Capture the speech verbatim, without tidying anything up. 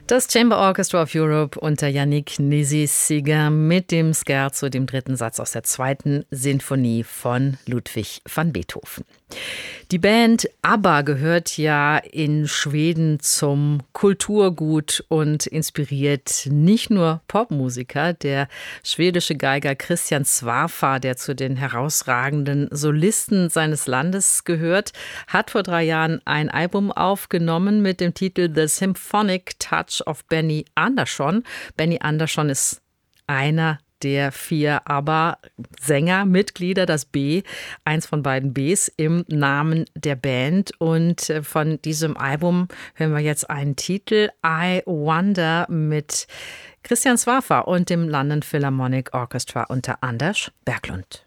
Das Chamber Orchestra of Europe unter Yannick Nézet-Séguin mit dem Scherzo, dem dritten Satz aus der zweiten Sinfonie von Ludwig van Beethoven. Die Band ABBA gehört ja in Schweden zum Kulturgut und inspiriert nicht nur Popmusiker. Der schwedische Geiger Christian Svafa, der zu den herausragenden Solisten seines Landes gehört, hat vor drei Jahren ein Album aufgenommen mit dem Titel The Symphonic Touch of Benny Andersson. Benny Andersson ist einer der vier ABBA-Sänger, Mitglieder, das B, eins von beiden Bs im Namen der Band. Und von diesem Album hören wir jetzt einen Titel, I Wonder, mit Christian Svafa und dem London Philharmonic Orchestra unter Anders Berglund.